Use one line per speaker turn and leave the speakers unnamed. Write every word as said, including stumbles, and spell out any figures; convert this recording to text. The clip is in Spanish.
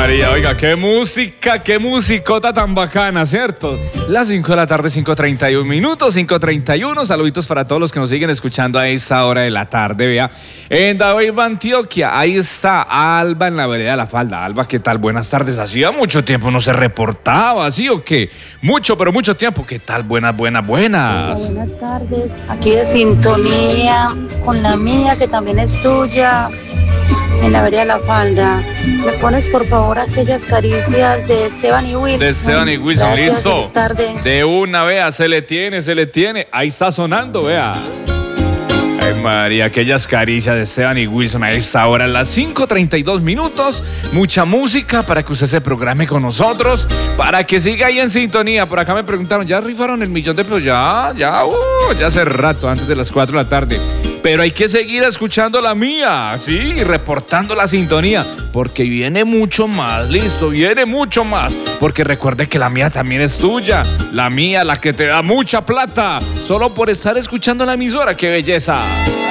María, oiga, qué música, qué musicota tan bacana, ¿cierto? Las cinco de la tarde, cinco treinta y un minutos, cinco treinta y uno. Saluditos para todos los que nos siguen escuchando a esta hora de la tarde, vea. En Daviva, Antioquia, ahí está Alba en la vereda de la Falda. Alba, ¿qué tal? Buenas tardes. Hacía mucho tiempo no se reportaba, ¿sí o qué? Mucho, pero mucho tiempo. ¿Qué tal? Buenas, buenas, buenas.
Hola, buenas tardes. Aquí de sintonía con la mía, que también es tuya, en la vereda de la Falda. ¿Me pones, por favor, aquellas caricias de Esteban y Wilson?
De Esteban y Wilson,
Gracias,
listo.
feliz tarde.
De una, vea, se le tiene, se le tiene. Ahí está sonando, vea. Ay, María, aquellas caricias de Esteban y Wilson a esta hora, a las cinco treinta y dos minutos. Mucha música para que usted se programe con nosotros, para que siga ahí en sintonía. Por acá me preguntaron, ¿ya rifaron el millón de pesos? Ya, ya, uh, ya hace rato, antes de las cuatro de la tarde. Pero hay que seguir escuchando la mía, sí, reportando la sintonía, porque viene mucho más, listo, viene mucho más. Porque recuerde que la mía también es tuya, la mía, la que te da mucha plata, solo por estar escuchando la emisora, ¡qué belleza!